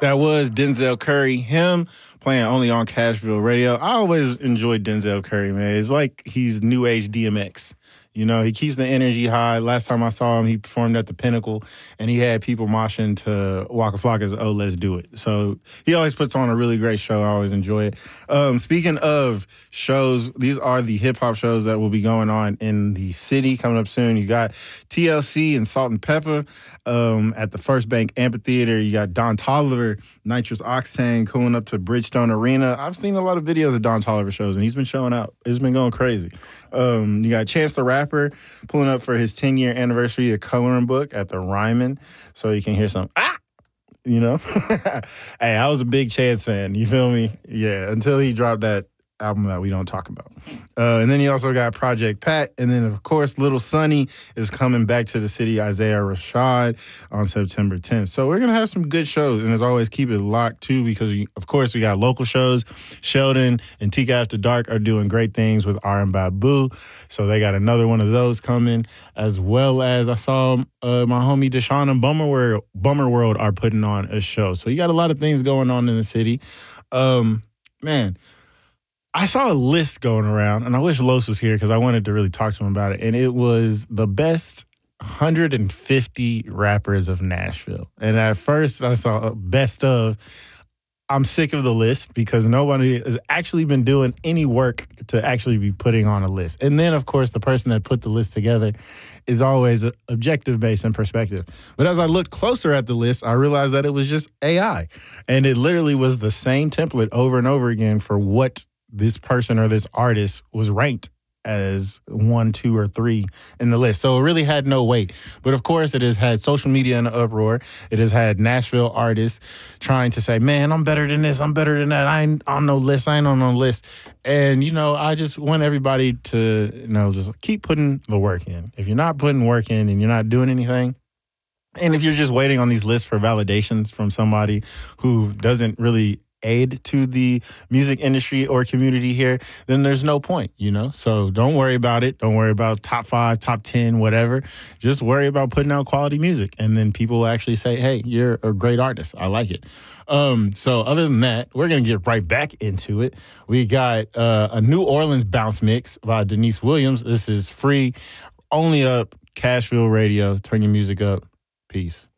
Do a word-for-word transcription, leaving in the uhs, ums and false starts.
That was Denzel Curry. Him playing only on Cashville Radio. I always enjoyed Denzel Curry, man. It's like he's new age D M X. You know, he keeps the energy high. Last time I saw him, he performed at the Pinnacle, and he had people moshing to Waka Flocka's "Oh, Let's Do It." So he always puts on a really great show. I always enjoy it. Um, speaking of shows, these are the hip-hop shows that will be going on in the city coming up soon. You got T L C and Salt and Pepper um, at the First Bank Amphitheater. You got Don Toliver, Nitrous Octane, cooling up to Bridgestone Arena. I've seen a lot of videos of Don Toliver shows, and he's been showing out. It's been going crazy. Um, you got Chance the Rapper pulling up for his ten-year anniversary of Coloring Book at the Ryman, so you can hear some, ah, you know? Hey, I was a big Chance fan, you feel me? Yeah, until he dropped that album that we don't talk about. Uh, and then you also got Project Pat, and then, of course, Little Sonny is coming back to the city, Isaiah Rashad, on September tenth. So we're going to have some good shows, and as always, keep it locked, too, because, we, of course, we got local shows. Sheldon and Tika After Dark are doing great things with R and Babu, so they got another one of those coming, as well as I saw uh, my homie Deshaun and Bummer World, Bummer World are putting on a show. So you got a lot of things going on in the city. Um, man, I saw a list going around, and I wish Los was here because I wanted to really talk to him about it, and it was the best one hundred fifty rappers of Nashville. And at first, I saw best of. I'm sick of the list because nobody has actually been doing any work to actually be putting on a list. And then, of course, the person that put the list together is always objective-based in perspective. But as I looked closer at the list, I realized that it was just A I. And it literally was the same template over and over again for what this person or this artist was ranked as one, two, or three in the list. So it really had no weight. But of course, it has had social media in an uproar. It has had Nashville artists trying to say, man, I'm better than this. I'm better than that. I ain't on no list. I ain't on no list. And, you know, I just want everybody to, you know, just keep putting the work in. If you're not putting work in and you're not doing anything, and if you're just waiting on these lists for validations from somebody who doesn't really aid to the music industry or community here, then there's no point, you know? So don't worry about it. Don't worry about top five, top ten, whatever. Just worry about putting out quality music. And then people will actually say, hey, you're a great artist. I like it. Um, so other than that, we're going to get right back into it. We got uh, a New Orleans bounce mix by Denise Williams. This is free, only up Cashville Radio. Turn your music up. Peace.